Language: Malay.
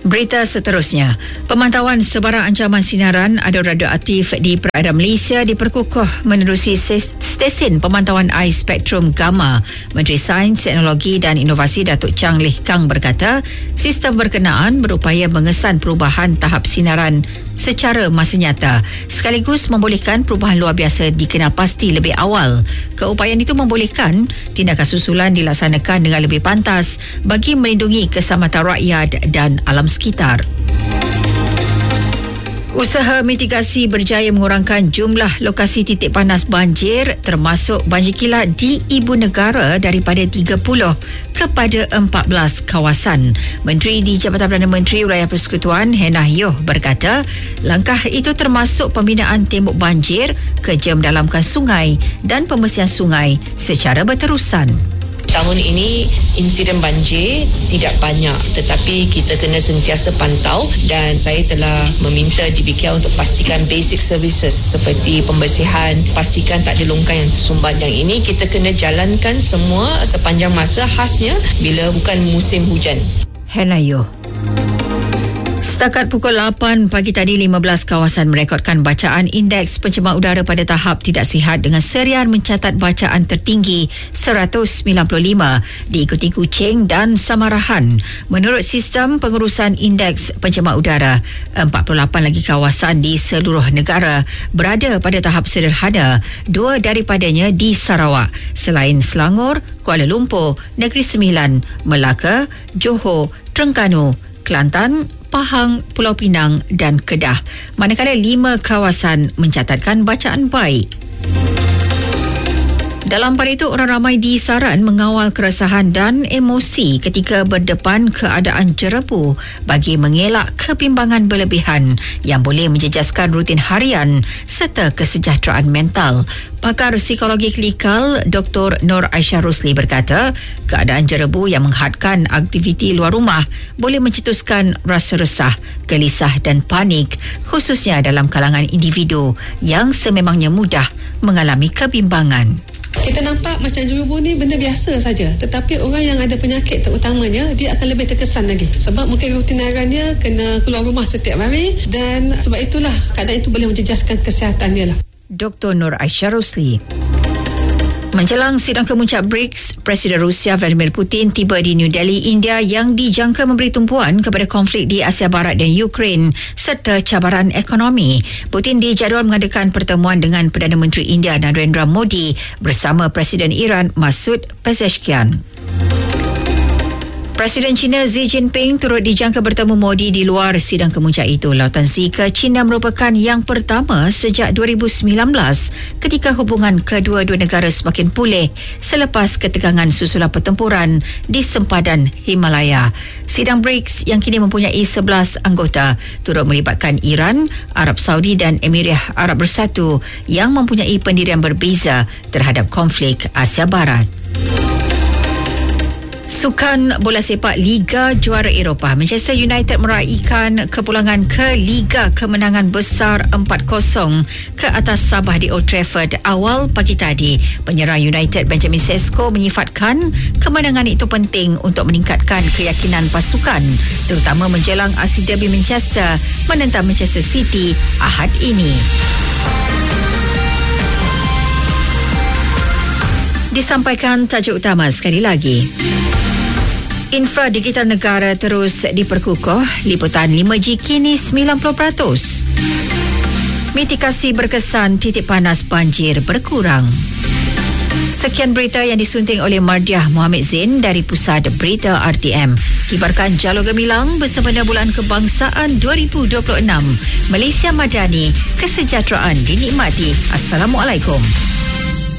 Berita seterusnya, pemantauan sebarang ancaman sinaran adaun radioaktif di perairan Malaysia diperkukuh menerusi stesen pemantauan ais spektrum gamma. Menteri Sains, Teknologi dan Inovasi Datuk Chang Lih Kang berkata, sistem berkenaan berupaya mengesan perubahan tahap sinaran secara masa nyata, sekaligus membolehkan perubahan luar biasa dikenal pasti lebih awal. Keupayaan itu membolehkan tindakan susulan dilaksanakan dengan lebih pantas bagi melindungi keselamatan rakyat dan alam sekitar. Usaha mitigasi berjaya mengurangkan jumlah lokasi titik panas banjir termasuk banjir kilat di Ibu Negara daripada 30 kepada 14 kawasan. Menteri di Jabatan Perdana Menteri Wilayah Persekutuan Hannah Yeoh berkata, langkah itu termasuk pembinaan tembok banjir, kerja mendalamkan sungai dan pembersihan sungai secara berterusan. Tahun ini insiden banjir tidak banyak, tetapi kita kena sentiasa pantau dan saya telah meminta DBKL untuk pastikan basic services seperti pembersihan, pastikan tak ada longkang yang tersumbat. Yang ini kita kena jalankan semua sepanjang masa, khasnya bila bukan musim hujan. Hannah Yeoh. Setakat pukul 8 pagi tadi, 15 kawasan merekodkan bacaan indeks pencemaran udara pada tahap tidak sihat dengan serian mencatat bacaan tertinggi 195, diikuti Kuching dan Samarahan. Menurut sistem pengurusan indeks pencemaran udara, 48 lagi kawasan di seluruh negara berada pada tahap sederhana, 2 daripadanya di Sarawak. Selain Selangor, Kuala Lumpur, Negeri Sembilan, Melaka, Johor, Terengganu, Kelantan, Pahang, Pulau Pinang dan Kedah. Manakala 5 kawasan mencatatkan bacaan baik. Dalam pada itu, orang ramai disaran mengawal keresahan dan emosi ketika berdepan keadaan jerebu bagi mengelak kebimbangan berlebihan yang boleh menjejaskan rutin harian serta kesejahteraan mental. Pakar psikologi klinikal Dr. Nur Aisyah Rusli berkata, keadaan jerebu yang menghadkan aktiviti luar rumah boleh mencetuskan rasa resah, gelisah dan panik, khususnya dalam kalangan individu yang sememangnya mudah mengalami kebimbangan. Kita nampak macam jerubu ni benda biasa saja, tetapi orang yang ada penyakit terutamanya dia akan lebih terkesan lagi sebab mungkin rutin hariannya kena keluar rumah setiap hari dan sebab itulah keadaan itu boleh menjejaskan kesihatan dia lah. Dr. Nur Aisyah Rusli. Menjelang sidang kemuncak BRICS, Presiden Rusia Vladimir Putin tiba di New Delhi, India yang dijangka memberi tumpuan kepada konflik di Asia Barat dan Ukraine serta cabaran ekonomi. Putin dijadual mengadakan pertemuan dengan Perdana Menteri India Narendra Modi bersama Presiden Iran Masoud Pezeshkian. Presiden China Xi Jinping turut dijangka bertemu Modi di luar sidang kemuncak itu. Lautan Xi ke China merupakan yang pertama sejak 2019 ketika hubungan kedua-dua negara semakin pulih selepas ketegangan susulan pertempuran di sempadan Himalaya. Sidang BRICS yang kini mempunyai 11 anggota turut melibatkan Iran, Arab Saudi dan Emirat Arab Bersatu yang mempunyai pendirian berbeza terhadap konflik Asia Barat. Sukan bola sepak Liga Juara Eropah, Manchester United meraihkan kepulangan ke Liga kemenangan besar 4-0 ke atas Sabah di Old Trafford awal pagi tadi. Penyerang United Benjamin Sesko menyifatkan kemenangan itu penting untuk meningkatkan keyakinan pasukan, terutama menjelang aksi derby Manchester menentang Manchester City Ahad ini. Disampaikan tajuk utama sekali lagi. Infra digital negara terus diperkukuh, liputan 5G kini 90%. Mitigasi berkesan, titik panas banjir berkurang. Sekian berita yang disunting oleh Mardiah Muhammad Zain dari Pusat Berita RTM. Kibarkan Jalur Gemilang bersempena Bulan Kebangsaan 2026. Malaysia Madani, kesejahteraan dinikmati. Assalamualaikum.